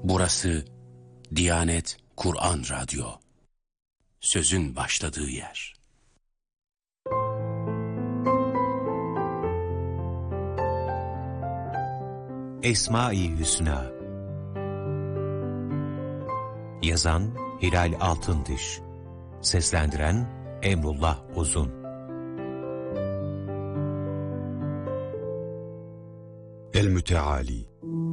Burası Diyanet Kur'an Radyo. Sözün başladığı yer. Esma-i Hüsna. Yazan Hilal Altındiş. Seslendiren Emrullah Uzun. El-Müteali.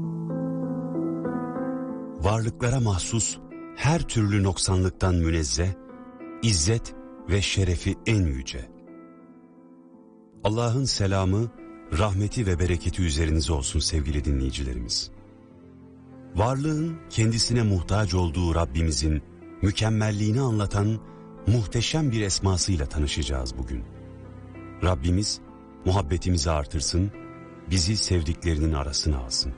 Varlıklara mahsus her türlü noksanlıktan münezzeh, izzet ve şerefi en yüce. Allah'ın selamı, rahmeti ve bereketi üzerinize olsun sevgili dinleyicilerimiz. Varlığın kendisine muhtaç olduğu Rabbimizin mükemmelliğini anlatan muhteşem bir esmasıyla tanışacağız bugün. Rabbimiz muhabbetimizi artırsın, bizi sevdiklerinin arasına alsın.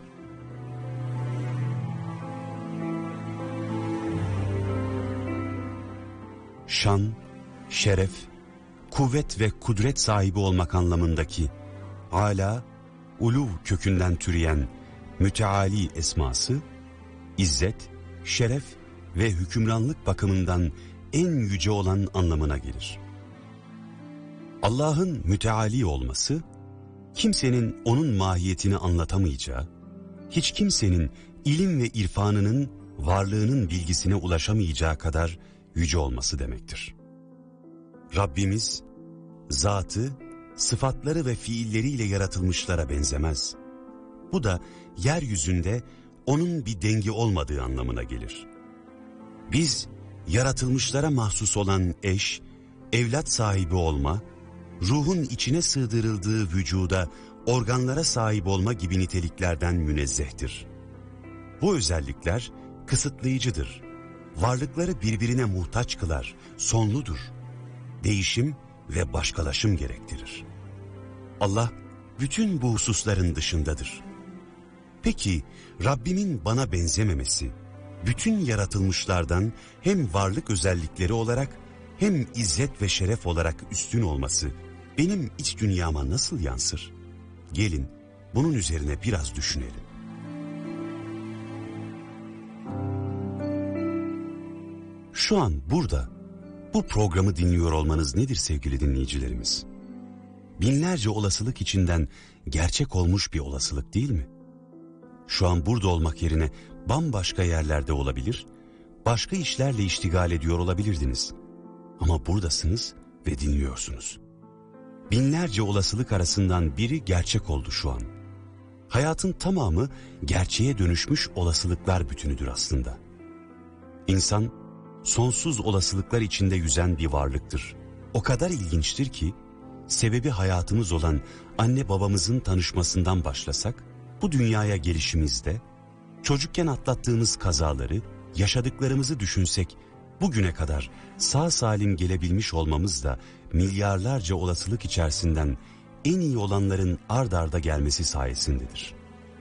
Şan, şeref, kuvvet ve kudret sahibi olmak anlamındaki âlâ, uluv kökünden türeyen müteali esması, izzet, şeref ve hükümranlık bakımından en yüce olan anlamına gelir. Allah'ın müteali olması, kimsenin onun mahiyetini anlatamayacağı, hiç kimsenin ilim ve irfanının varlığının bilgisine ulaşamayacağı kadar yüce olması demektir. Rabbimiz, zatı, sıfatları ve fiilleriyle yaratılmışlara benzemez. Bu da yeryüzünde onun bir dengi olmadığı anlamına gelir. Biz, yaratılmışlara mahsus olan eş, evlat sahibi olma, ruhun içine sığdırıldığı vücuda, organlara sahip olma gibi niteliklerden münezzehtir. Bu özellikler kısıtlayıcıdır. Varlıkları birbirine muhtaç kılar, sonludur. Değişim ve başkalaşım gerektirir. Allah bütün bu hususların dışındadır. Peki Rabbimin bana benzememesi, bütün yaratılmışlardan hem varlık özellikleri olarak hem izzet ve şeref olarak üstün olması benim iç dünyama nasıl yansır? Gelin bunun üzerine biraz düşünelim. Şu an burada bu programı dinliyor olmanız nedir sevgili dinleyicilerimiz? Binlerce olasılık içinden gerçek olmuş bir olasılık değil mi? Şu an burada olmak yerine bambaşka yerlerde olabilir, başka işlerle iştigal ediyor olabilirdiniz. Ama buradasınız ve dinliyorsunuz. Binlerce olasılık arasından biri gerçek oldu şu an. Hayatın tamamı gerçeğe dönüşmüş olasılıklar bütünüdür aslında. İnsan sonsuz olasılıklar içinde yüzen bir varlıktır. O kadar ilginçtir ki, sebebi hayatımız olan anne babamızın tanışmasından başlasak, bu dünyaya gelişimizde, çocukken atlattığımız kazaları, yaşadıklarımızı düşünsek, bugüne kadar sağ salim gelebilmiş olmamız da milyarlarca olasılık içerisinden en iyi olanların ard arda gelmesi sayesindedir.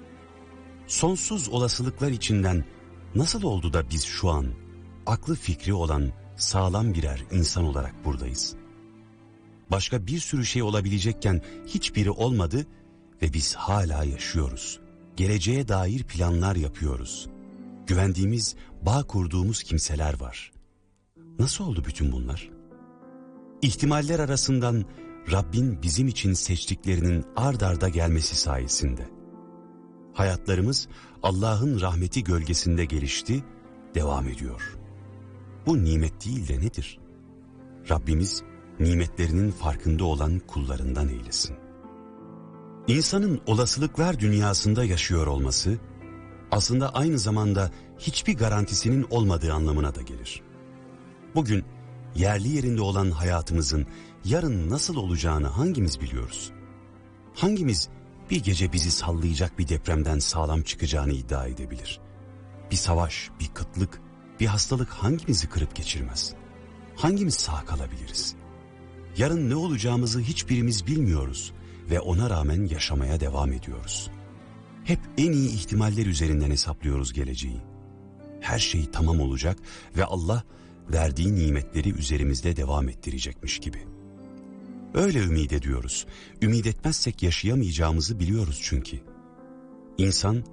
Sonsuz olasılıklar içinden nasıl oldu da biz şu an aklı fikri olan sağlam birer insan olarak buradayız? Başka bir sürü şey olabilecekken hiçbiri olmadı ve biz hala yaşıyoruz. Geleceğe dair planlar yapıyoruz. Güvendiğimiz, bağ kurduğumuz kimseler var. Nasıl oldu bütün bunlar? İhtimaller arasından Rabbin bizim için seçtiklerinin ard arda gelmesi sayesinde. Hayatlarımız Allah'ın rahmeti gölgesinde gelişti, devam ediyor. Bu nimet değil de nedir? Rabbimiz nimetlerinin farkında olan kullarından eylesin. İnsanın olasılıklar dünyasında yaşıyor olması, aslında aynı zamanda hiçbir garantisinin olmadığı anlamına da gelir. Bugün yerli yerinde olan hayatımızın yarın nasıl olacağını hangimiz biliyoruz? Hangimiz bir gece bizi sallayacak bir depremden sağlam çıkacağını iddia edebilir? Bir savaş, bir kıtlık, bir hastalık hangimizi kırıp geçirmez? Hangimiz sağ kalabiliriz? Yarın ne olacağımızı hiçbirimiz bilmiyoruz ve ona rağmen yaşamaya devam ediyoruz. Hep en iyi ihtimaller üzerinden hesaplıyoruz geleceği. Her şey tamam olacak ve Allah verdiği nimetleri üzerimizde devam ettirecekmiş gibi. Öyle ümit ediyoruz. Ümit etmezsek yaşayamayacağımızı biliyoruz çünkü. İnsan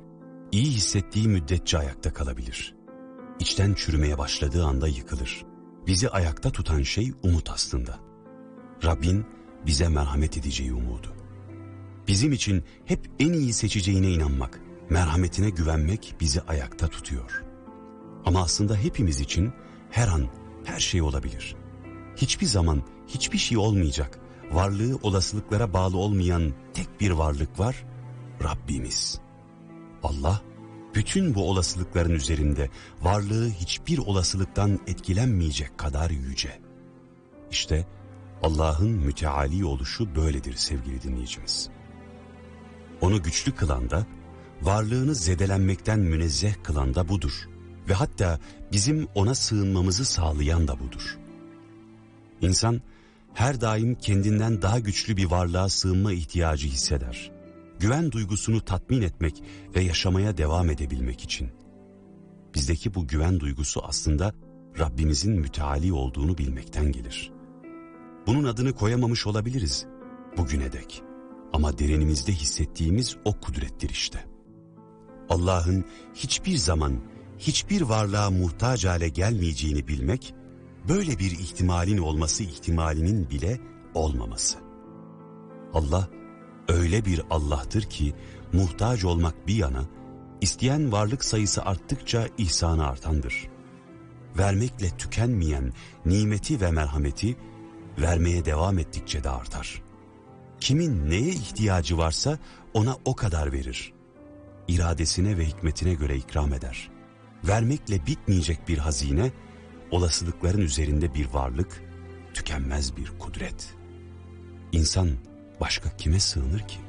İyi hissettiği müddetçe ayakta kalabilir. İçten çürümeye başladığı anda yıkılır. Bizi ayakta tutan şey umut aslında. Rabbin bize merhamet edeceği umudu. Bizim için hep en iyi seçeceğine inanmak, merhametine güvenmek bizi ayakta tutuyor. Ama aslında hepimiz için her an her şey olabilir. Hiçbir zaman hiçbir şey olmayacak, varlığı olasılıklara bağlı olmayan tek bir varlık var, Rabbimiz. Allah, bütün bu olasılıkların üzerinde varlığı hiçbir olasılıktan etkilenmeyecek kadar yüce. İşte Allah'ın müteali oluşu böyledir sevgili dinleyicimiz. Onu güçlü kılan da, varlığını zedelenmekten münezzeh kılan da budur. Ve hatta bizim ona sığınmamızı sağlayan da budur. İnsan her daim kendinden daha güçlü bir varlığa sığınma ihtiyacı hisseder. Güven duygusunu tatmin etmek ve yaşamaya devam edebilmek için. Bizdeki bu güven duygusu aslında Rabbimizin müteali olduğunu bilmekten gelir. Bunun adını koyamamış olabiliriz bugüne dek. Ama derinimizde hissettiğimiz o kudrettir işte. Allah'ın hiçbir zaman hiçbir varlığa muhtaç hale gelmeyeceğini bilmek, böyle bir ihtimalin olması ihtimalinin bile olmaması. Allah öyle bir Allah'tır ki muhtaç olmak bir yana, isteyen varlık sayısı arttıkça ihsanı artandır. Vermekle tükenmeyen nimeti ve merhameti vermeye devam ettikçe de artar. Kimin neye ihtiyacı varsa ona o kadar verir. İradesine ve hikmetine göre ikram eder. Vermekle bitmeyecek bir hazine, olasılıkların üzerinde bir varlık, tükenmez bir kudret. İnsan başka kime sığınır ki?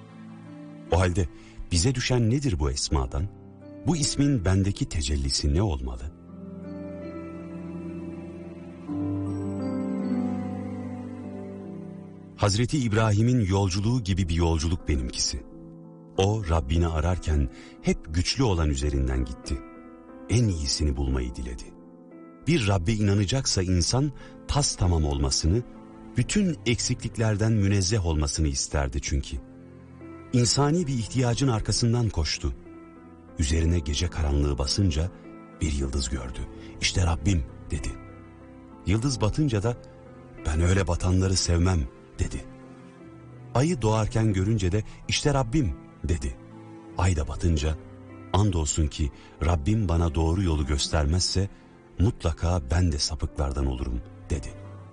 O halde bize düşen nedir bu esmadan? Bu ismin bendeki tecellisi ne olmalı? Hazreti İbrahim'in yolculuğu gibi bir yolculuk benimkisi. O Rabbini ararken hep güçlü olan üzerinden gitti. En iyisini bulmayı diledi. Bir Rabbe inanacaksa insan tas tamam olmasını, bütün eksikliklerden münezzeh olmasını isterdi çünkü. İnsani bir ihtiyacın arkasından koştu. Üzerine gece karanlığı basınca bir yıldız gördü. İşte Rabbim dedi. Yıldız batınca da ben öyle batanları sevmem dedi. Ayı doğarken görünce de işte Rabbim dedi. Ay da batınca andolsun ki Rabbim bana doğru yolu göstermezse mutlaka ben de sapıklardan olurum dedi.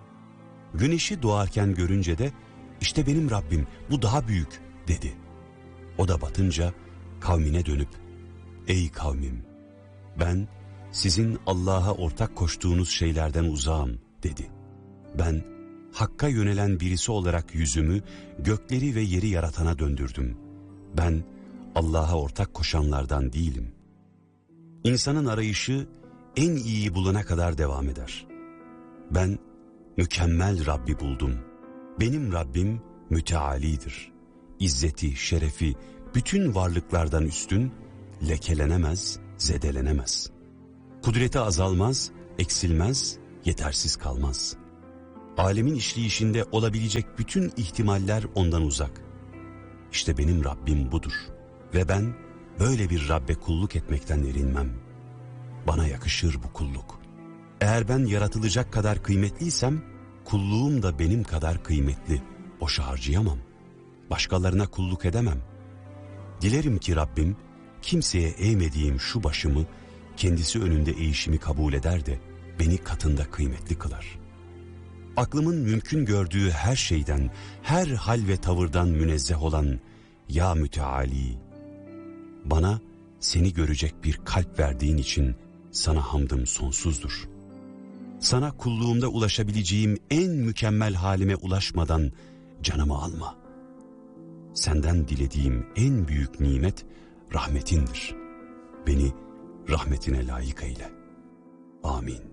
Güneşi doğarken görünce de işte benim Rabbim bu daha büyük dedi. O da batınca kavmine dönüp ey kavmim ben sizin Allah'a ortak koştuğunuz şeylerden uzağım dedi. Ben Hakk'a yönelen birisi olarak yüzümü gökleri ve yeri yaratana döndürdüm. Ben Allah'a ortak koşanlardan değilim. İnsanın arayışı en iyiyi bulana kadar devam eder. Ben mükemmel Rabbi buldum. Benim Rabbim mütealidir. İzzeti, şerefi bütün varlıklardan üstün, lekelenemez, zedelenemez. Kudreti azalmaz, eksilmez, yetersiz kalmaz. Alemin işleyişinde olabilecek bütün ihtimaller ondan uzak. İşte benim Rabbim budur. Ve ben böyle bir Rabbe kulluk etmekten erinmem. Bana yakışır bu kulluk. Eğer ben yaratılacak kadar kıymetliysem, kulluğum da benim kadar kıymetli. Boşa harcayamam. Başkalarına kulluk edemem. Dilerim ki Rabbim, kimseye eğmediğim şu başımı, kendisi önünde eğişimi kabul eder de, beni katında kıymetli kılar. Aklımın mümkün gördüğü her şeyden, her hal ve tavırdan münezzeh olan ya müteali, bana seni görecek bir kalp verdiğin için sana hamdım sonsuzdur. Sana kulluğumda ulaşabileceğim en mükemmel halime ulaşmadan canımı alma. Senden dilediğim en büyük nimet rahmetindir. Beni rahmetine layık eyle. Amin.